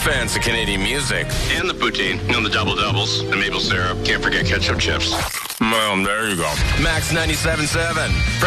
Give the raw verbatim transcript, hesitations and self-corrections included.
fans of Canadian music. And the poutine. You know, the double doubles, the maple syrup. Can't forget ketchup chips. Well, there you go. Max ninety-seven point seven.